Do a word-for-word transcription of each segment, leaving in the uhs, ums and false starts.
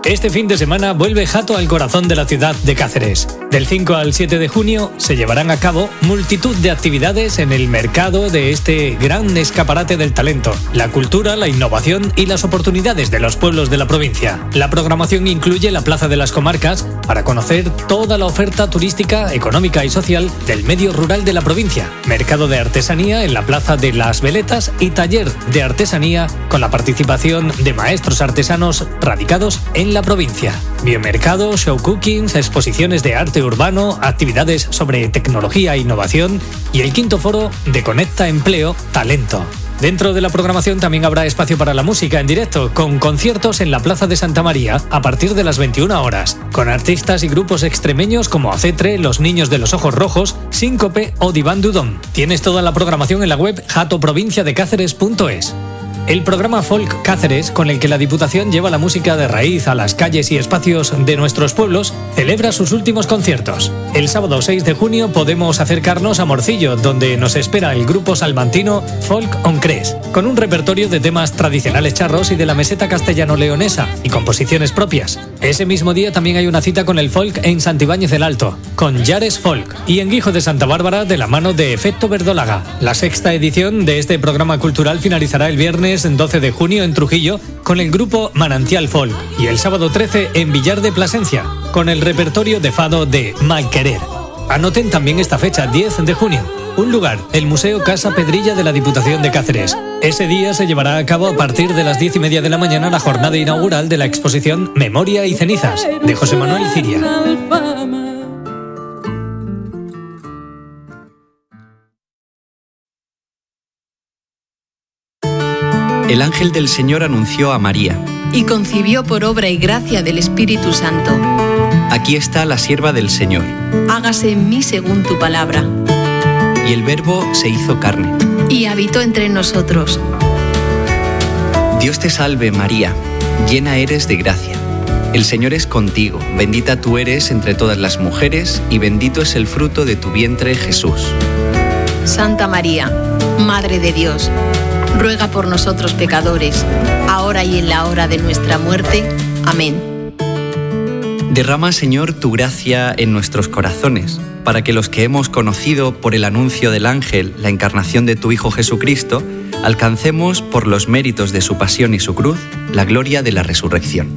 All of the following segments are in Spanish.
Este fin de semana vuelve Jato al corazón de la ciudad de Cáceres. Del cinco al siete de junio se llevarán a cabo multitud de actividades en el mercado de este gran escaparate del talento, la cultura, la innovación y las oportunidades de los pueblos de la provincia. La programación incluye la Plaza de las Comarcas para conocer toda la oferta turística, económica y social del medio rural de la provincia, mercado de artesanía en la Plaza de las Veletas y taller de artesanía con la participación de maestros artesanos radicados en la provincia. Biomercado, show cookings, exposiciones de arte urbano, actividades sobre tecnología e innovación y el quinto foro de Conecta Empleo Talento. Dentro de la programación también habrá espacio para la música en directo, con conciertos en la Plaza de Santa María a partir de las veintiuna horas, con artistas y grupos extremeños como Acetre, Los Niños de los Ojos Rojos, Síncope o Diván Dudón. Tienes toda la programación en la web jato provincia de cáceres punto es. El programa Folk Cáceres, con el que la Diputación lleva la música de raíz a las calles y espacios de nuestros pueblos, celebra sus últimos conciertos. El sábado seis de junio podemos acercarnos a Morcillo, donde nos espera el grupo salmantino Folk on Cres, con un repertorio de temas tradicionales charros y de la meseta castellano-leonesa, y composiciones propias. Ese mismo día también hay una cita con el folk en Santibáñez del Alto, con Yares Folk, y en Guijo de Santa Bárbara de la mano de Efecto Verdólaga. La sexta edición de este programa cultural finalizará el viernes doce de junio en Trujillo con el grupo Manantial Folk y el sábado trece en Villar de Plasencia con el repertorio de fado de Malquerer. Anoten también esta fecha, diez de junio. Un lugar, el Museo Casa Pedrilla de la Diputación de Cáceres. Ese día se llevará a cabo a partir de las diez y media de la mañana la jornada inaugural de la exposición Memoria y Cenizas de José Manuel Ciria. El ángel del Señor anunció a María. Y concibió por obra y gracia del Espíritu Santo. Aquí está la sierva del Señor. Hágase en mí según tu palabra. Y el Verbo se hizo carne. Y habitó entre nosotros. Dios te salve, María, llena eres de gracia. El Señor es contigo, bendita tú eres entre todas las mujeres, y bendito es el fruto de tu vientre, Jesús. Santa María, Madre de Dios, ruega por nosotros pecadores, ahora y en la hora de nuestra muerte. Amén. Derrama, Señor, tu gracia en nuestros corazones, para que los que hemos conocido por el anuncio del ángel la encarnación de tu Hijo Jesucristo, alcancemos, por los méritos de su pasión y su cruz, la gloria de la resurrección.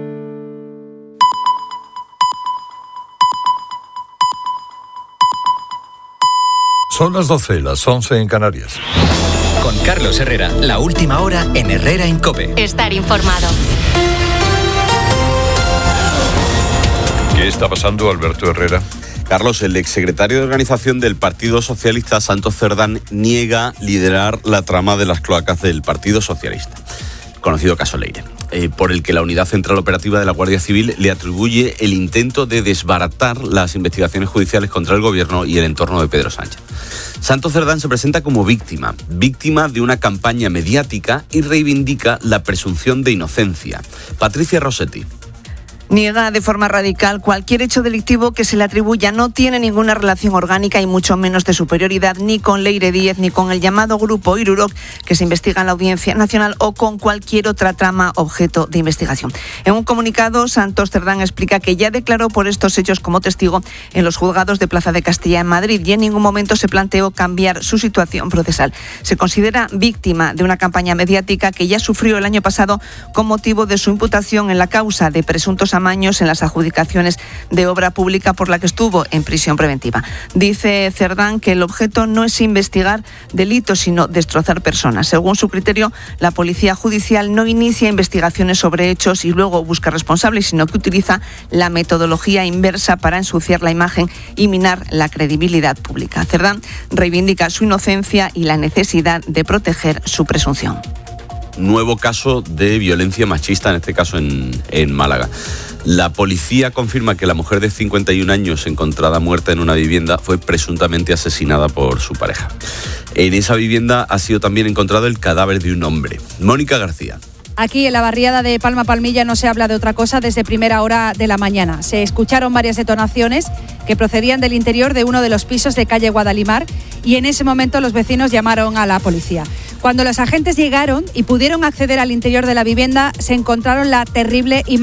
Son las doce, las once en Canarias. Con Carlos Herrera, la última hora en Herrera en COPE. Estar informado. ¿Qué está pasando, Alberto Herrera? Carlos, el exsecretario de Organización del Partido Socialista, Santos Cerdán, niega liderar la trama de las cloacas del Partido Socialista, conocido caso Leire, eh, por el que la Unidad Central Operativa de la Guardia Civil le atribuye el intento de desbaratar las investigaciones judiciales contra el Gobierno y el entorno de Pedro Sánchez. Santos Cerdán se presenta como víctima, víctima de una campaña mediática y reivindica la presunción de inocencia. Patricia Rossetti. Niega de forma radical cualquier hecho delictivo que se le atribuya. No tiene ninguna relación orgánica y mucho menos de superioridad ni con Leire Díez ni con el llamado Grupo Iruroc que se investiga en la Audiencia Nacional o con cualquier otra trama objeto de investigación. En un comunicado, Santos Cerdán explica que ya declaró por estos hechos como testigo en los juzgados de Plaza de Castilla en Madrid y en ningún momento se planteó cambiar su situación procesal. Se considera víctima de una campaña mediática que ya sufrió el año pasado con motivo de su imputación en la causa de presuntos amaños en las adjudicaciones de obra pública por la que estuvo en prisión preventiva. Dice Cerdán que el objeto no es investigar delitos, sino destrozar personas. Según su criterio, la Policía Judicial no inicia investigaciones sobre hechos y luego busca responsables, sino que utiliza la metodología inversa para ensuciar la imagen y minar la credibilidad pública. Cerdán reivindica su inocencia y la necesidad de proteger su presunción. Nuevo caso de violencia machista, en este caso en, en Málaga. La policía confirma que la mujer de cincuenta y un años encontrada muerta en una vivienda fue presuntamente asesinada por su pareja. En esa vivienda ha sido también encontrado el cadáver de un hombre. Mónica García. Aquí en la barriada de Palma Palmilla no se habla de otra cosa desde primera hora de la mañana. Se escucharon varias detonaciones que procedían del interior de uno de los pisos de calle Guadalimar y en ese momento los vecinos llamaron a la policía. Cuando los agentes llegaron y pudieron acceder al interior de la vivienda, se encontraron la terrible imagen